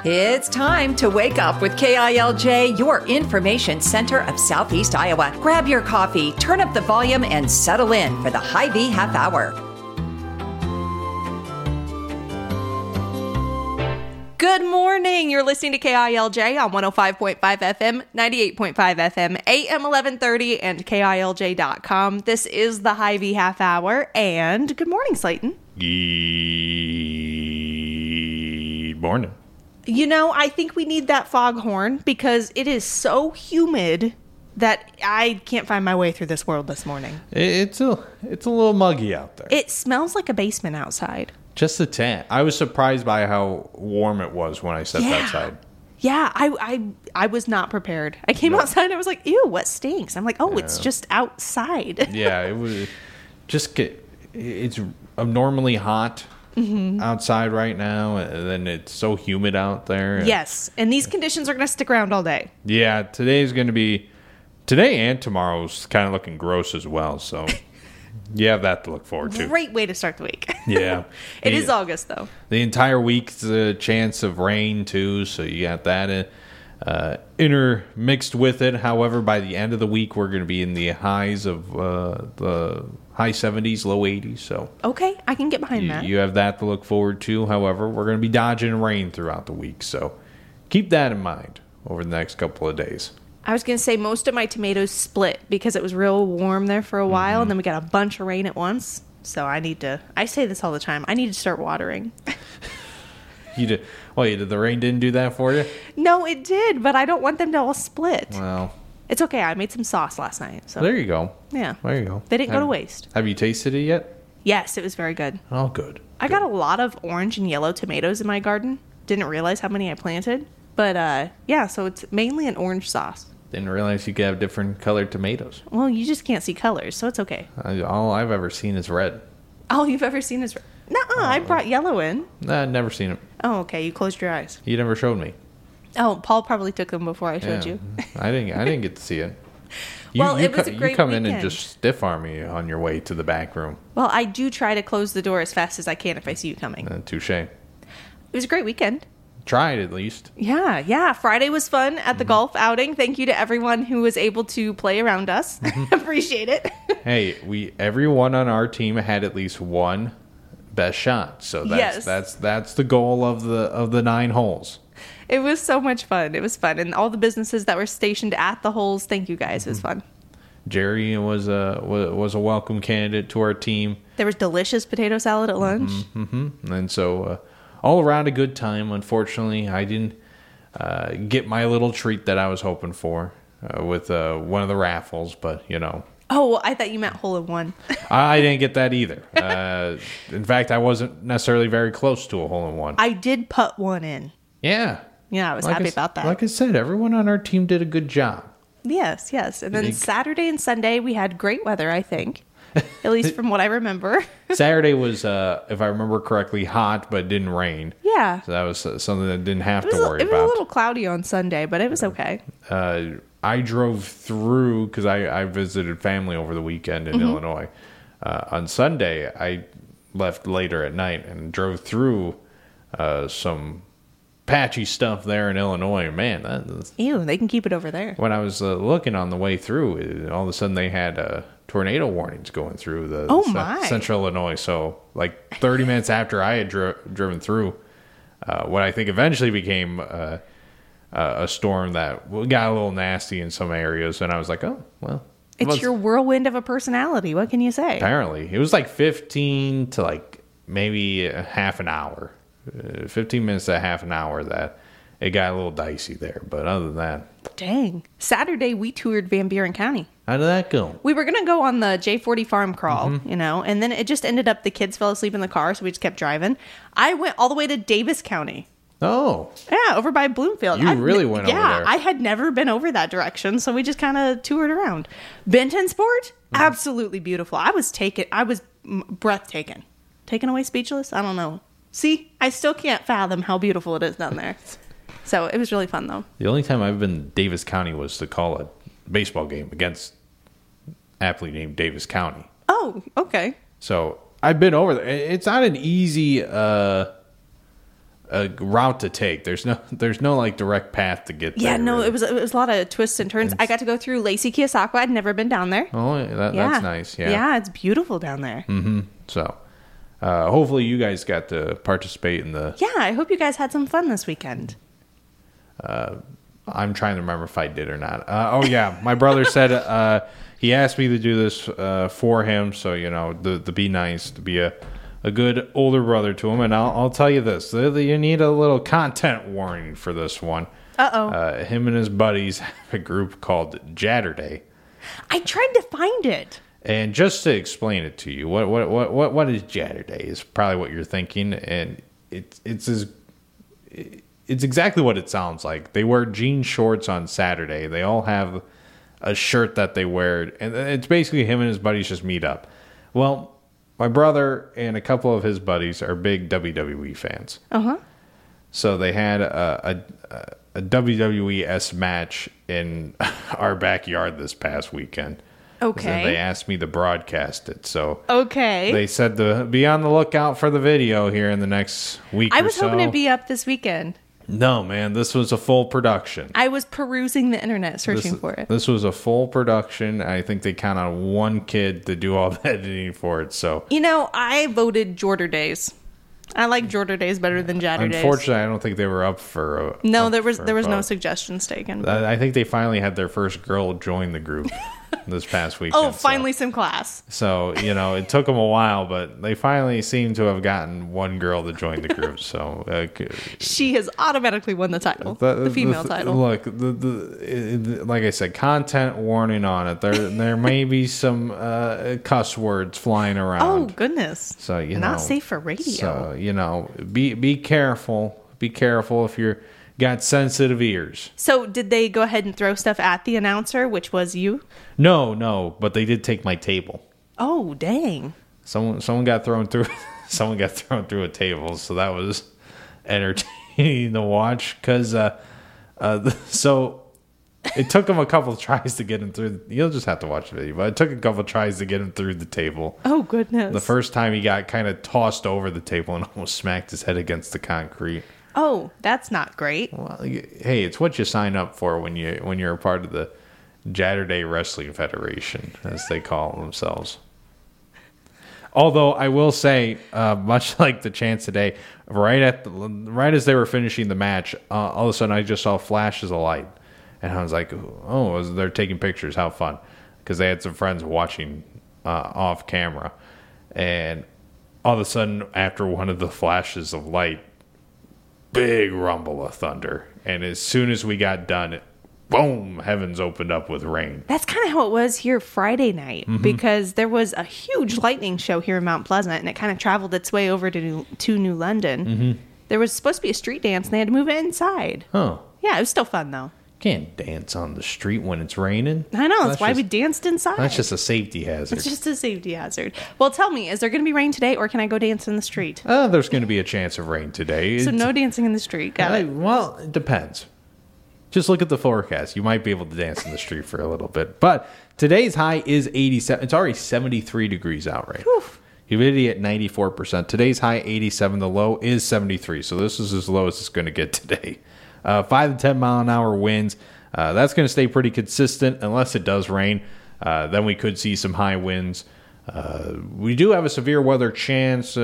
It's time to wake up with KILJ, your information center of Southeast Iowa. Grab your coffee, turn up the volume, and settle in for the Hy-Vee Half Hour. Good morning. You're listening to KILJ on 105.5 FM, 98.5 FM, AM 1130, and KILJ.com. This is the Hy-Vee Half Hour, and good morning, Slayton. Good morning. You know, I think we need that foghorn because it is so humid that I can't find my way through this world this morning. It's a little muggy out there. It smells like a basement outside. Just a tad. I was surprised by how warm it was when I stepped outside. Yeah, I was not prepared. I came outside and I was like, ew, what stinks? I'm like, it's just outside. Yeah, it was it's abnormally hot outside right now, and then it's so humid out there. Yes, and these conditions are going to stick around all day. Yeah, today and tomorrow's kind of looking gross as well, so you have that to look forward to. Great way to start the week. Yeah. It is August, though. The entire week's a chance of rain, too, so you got that intermixed with it. However, by the end of the week, we're going to be in the highs of the high 70s, low 80s. So okay, I can get behind that. You have that to look forward to. However, we're going to be dodging rain throughout the week, so keep that in mind over the next couple of days. I was going to say most of my tomatoes split because it was real warm there for a while, and then we got a bunch of rain at once. So I say this all the time, I need to start watering. Did the rain didn't do that for you? No, it did, but I don't want them to all split. Well, it's okay. I made some sauce last night. So there you go. Yeah. There you go. They didn't go to waste. Have you tasted it yet? Yes, it was very good. Oh, good. I got a lot of orange and yellow tomatoes in my garden. Didn't realize how many I planted. But, so it's mainly an orange sauce. Didn't realize you could have different colored tomatoes. Well, you just can't see colors, so it's okay. All I've ever seen is red. All you've ever seen is red? Nuh-uh, I brought yellow in. Nah, never seen it. Oh, okay. You closed your eyes. You never showed me. Oh, Paul probably took them before I showed you. I didn't get to see it. It was a great You come weekend. in and just stiff arm me on your way to the back room. Well, I do try to close the door as fast as I can if I see you coming. Touche. It was a great weekend. Tried at least. Yeah. Friday was fun at the golf outing. Thank you to everyone who was able to play around us. Appreciate it. Hey, everyone on our team had at least one best shot. So that's the goal of the 9 holes. It was so much fun. It was fun, and all the businesses that were stationed at the holes. Thank you guys. It was fun. Jerry was a welcome candidate to our team. There was delicious potato salad at lunch. And so all around a good time. Unfortunately, I didn't get my little treat that I was hoping for with one of the raffles, but Oh, I thought you meant hole in one. I didn't get that either. In fact, I wasn't necessarily very close to a hole in one. I did put one in. Yeah. Yeah, I was happy about that. Like I said, everyone on our team did a good job. Yes. And then Saturday and Sunday, we had great weather, I think. At least from what I remember. Saturday was, if I remember correctly, hot, but it didn't rain. Yeah. So that was something that didn't have to worry about. It was a little cloudy on Sunday, but it was okay. I drove through, because I visited family over the weekend in Illinois. On Sunday, I left later at night and drove through some patchy stuff there in Illinois. Man, ew, they can keep it over there. When I was looking on the way through, all of a sudden they had tornado warnings going through the central Illinois. So like 30 minutes after I had driven through, what I think eventually became a storm that got a little nasty in some areas. And I was like, oh, well. It's your whirlwind of a personality. What can you say? Apparently. It was like 15 to like maybe half an hour. 15 minutes to half an hour that it got a little dicey there. But other than that. Dang. Saturday, we toured Van Buren County. How did that go? We were going to go on the J40 farm crawl, and then it just ended up the kids fell asleep in the car, so we just kept driving. I went all the way to Davis County. Oh. Yeah, over by Bloomfield. You really went over there. Yeah, I had never been over that direction, so we just kind of toured around. Bentonsport? Absolutely beautiful. I was breathtaking. Taken away speechless? I don't know. See, I still can't fathom how beautiful it is down there. So it was really fun, though. The only time I've been to Davis County was to call a baseball game against aptly named Davis County. Oh, okay. So I've been over there. It's not an easy a route to take. There's no like direct path to get there. Yeah, no, really. It was a lot of twists and turns. I got to go through Lacey Kiyosako. I'd never been down there. Oh, that's nice. Yeah. Yeah, it's beautiful down there. Mm-hmm. So, hopefully you guys got to participate in the... Yeah, I hope you guys had some fun this weekend. I'm trying to remember if I did or not. Oh, yeah. My brother said he asked me to do this for him. So, to be nice, to be a good older brother to him. And I'll tell you this. You need a little content warning for this one. Uh-oh. Him and his buddies have a group called Jatterday. I tried to find it. And just to explain it to you, what is Jatterday is probably what you're thinking. And it's exactly what it sounds like. They wear jean shorts on Saturday. They all have a shirt that they wear. And it's basically him and his buddies just meet up. Well, my brother and a couple of his buddies are big WWE fans. Uh-huh. So they had a WWE-esque match in our backyard this past weekend. Okay. They asked me to broadcast it. So okay. They said to be on the lookout for the video here in the next week or so. I was hoping it'd be up this weekend. No, man, this was a full production. I was perusing the internet searching for it. This was a full production. I think they count on one kid to do all the editing for it. So I voted Jordan Days. I like Jordan Days better than Jatter Days. Unfortunately, I don't think they were up for. There was no suggestions taken. But I think they finally had their first girl join the group this past weekend. Finally some class. So it took them a while, but they finally seem to have gotten one girl to join the group. So she has automatically won the title, the female title. Look, like I said, content warning on it. There may be some cuss words flying around. Oh goodness! So not safe for radio. So be careful. Be careful if you're got sensitive ears. So did they go ahead and throw stuff at the announcer, which was you? No, but they did take my table. Oh, dang. Someone got thrown through someone got thrown through a table, so that was entertaining to watch cuz so it took him a couple of tries to get him through. You'll just have to watch the video, but it took a couple of tries to get him through the table. Oh, goodness. The first time he got kind of tossed over the table and almost smacked his head against the concrete. Oh, that's not great. Well, hey, it's what you sign up for when you're a part of the Jatterday Wrestling Federation, as they call themselves. Although I will say, much like the chance today, right as they were finishing the match, all of a sudden I just saw flashes of light, and I was like, "Oh, they're taking pictures. How fun!" Because they had some friends watching off camera, and all of a sudden, after one of the flashes of light, big rumble of thunder, and as soon as we got done, boom, heavens opened up with rain. That's kind of how it was here Friday night, because there was a huge lightning show here in Mount Pleasant, and it kind of traveled its way over to New London. Mm-hmm. There was supposed to be a street dance, and they had to move it inside. Oh. Yeah, it was still fun, though. Can't dance on the street when it's raining. I know, that's why we danced inside. That's just a safety hazard. It's just a safety hazard. Well, tell me, is there going to be rain today, or can I go dance in the street? There's going to be a chance of rain today. So no dancing in the street. Got it. Well, it depends. Just look at the forecast. You might be able to dance in the street for a little bit. But today's high is 87. It's already 73 degrees out right now. Humidity at 94%. Today's high 87. The low is 73. So this is as low as it's going to get today. 5 to 10 mile an hour winds. That's going to stay pretty consistent unless it does rain. Then we could see some high winds. We do have a severe weather chance